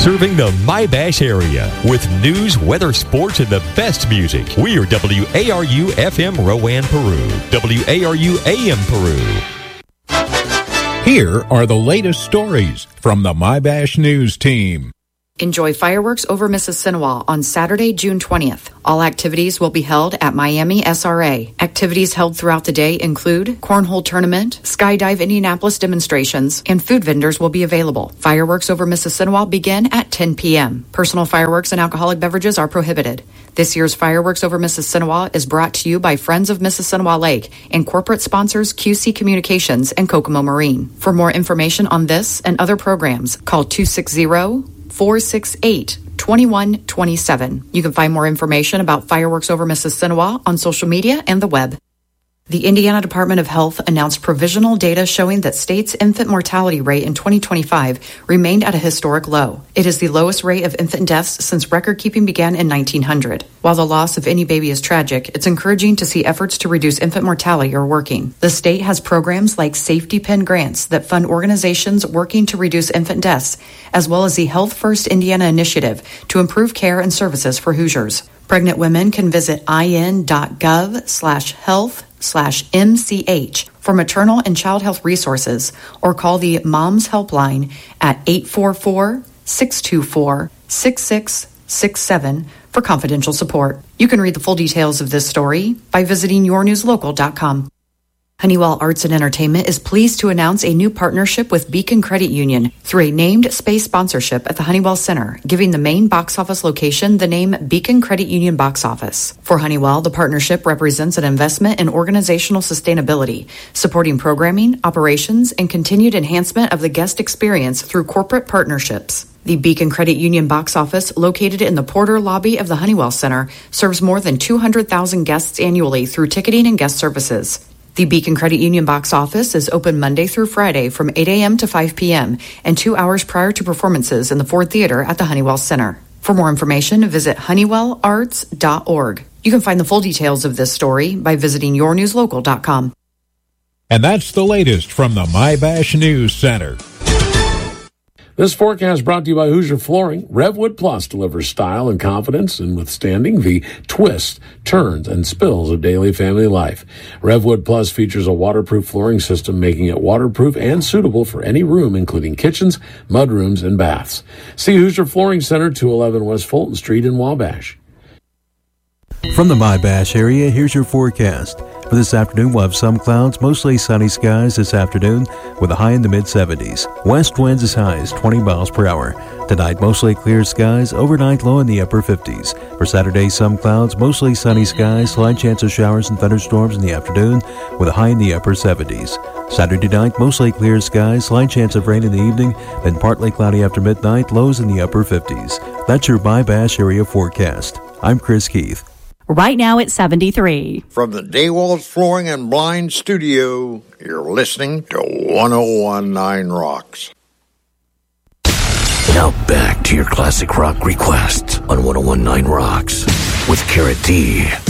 Serving the My-Bash area with news, weather, sports, and the best music. We are WARU FM Rowan, Peru. WARU AM Peru. Here are the latest stories from the My-Bash News team. Enjoy fireworks over Mississinewa on Saturday, June 20th. All activities will be held at Miami SRA. Activities held throughout the day include cornhole tournament, skydive Indianapolis demonstrations, and food vendors will be available. Fireworks over Mississinewa begin at 10 p.m. Personal fireworks and alcoholic beverages are prohibited. This year's Fireworks over Mississinewa is brought to you by Friends of Mississinewa Lake and corporate sponsors QC Communications and Kokomo Marine. For more information on this and other programs, call 260-468-2127. You can find more information about Fireworks over Mississinewa on social media and the web. The Indiana Department of Health announced provisional data showing that state's infant mortality rate in 2025 remained at a historic low. It is the lowest rate of infant deaths since record-keeping began in 1900. While the loss of any baby is tragic, it's encouraging to see efforts to reduce infant mortality are working. The state has programs like safety pin grants that fund organizations working to reduce infant deaths, as well as the Health First Indiana initiative to improve care and services for Hoosiers. Pregnant women can visit in.gov/health/MCH for maternal and child health resources or call the Moms Helpline at 844-624-6667 for confidential support. You can read the full details of this story by visiting yournewslocal.com. Honeywell Arts and Entertainment is pleased to announce a new partnership with Beacon Credit Union through a named space sponsorship at the Honeywell Center, giving the main box office location the name Beacon Credit Union Box Office. For Honeywell, the partnership represents an investment in organizational sustainability, supporting programming, operations, and continued enhancement of the guest experience through corporate partnerships. The Beacon Credit Union box office, located in the Porter lobby of the Honeywell Center, serves more than 200,000 guests annually through ticketing and guest services. The Beacon Credit Union box office is open Monday through Friday from 8 a.m. to 5 p.m. and 2 hours prior to performances in the Ford Theater at the Honeywell Center. For more information, visit honeywellarts.org. You can find the full details of this story by visiting yournewslocal.com. And that's the latest from the My-Bash News Center. This forecast brought to you by Hoosier Flooring. Revwood Plus delivers style and confidence in withstanding the twists, turns, and spills of daily family life. Revwood Plus features a waterproof flooring system, making it waterproof and suitable for any room, including kitchens, mudrooms, and baths. See Hoosier Flooring Center, 211 West Fulton Street in Wabash. From the My-Bash area, here's your forecast. For this afternoon, we'll have some clouds, mostly sunny skies this afternoon with a high in the mid-70s. West winds as high as 20 miles per hour. Tonight, mostly clear skies, overnight low in the upper 50s. For Saturday, some clouds, mostly sunny skies, slight chance of showers and thunderstorms in the afternoon with a high in the upper 70s. Saturday night, mostly clear skies, slight chance of rain in the evening, then partly cloudy after midnight, lows in the upper 50s. That's your My-Bash area forecast. I'm Chris Keith. Right now it's 73. From the Daywalls Flooring and Blind Studio, you're listening to 1019 Rocks. Now back to your classic rock requests on 1019 Rocks with Carrot D.